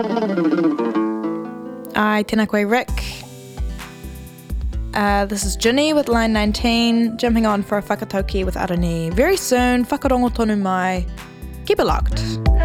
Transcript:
Tēnā koe, Rick. This is Ginny with line 19, jumping on for a whakatauki with Arani very soon. Whakarongo tonu mai. Keep it locked.